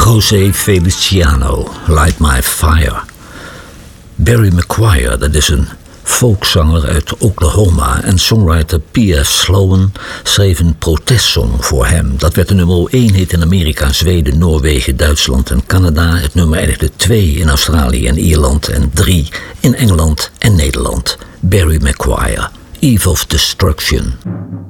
José Feliciano, Light My Fire. Barry McGuire, dat is een folkzanger uit Oklahoma, en songwriter P.F. Sloan schreef een protestsong voor hem. Dat werd de nummer 1 hit in Amerika, Zweden, Noorwegen, Duitsland en Canada. Het nummer eindigde 2 in Australië en Ierland en 3 in Engeland en Nederland. Barry McGuire, Eve of Destruction.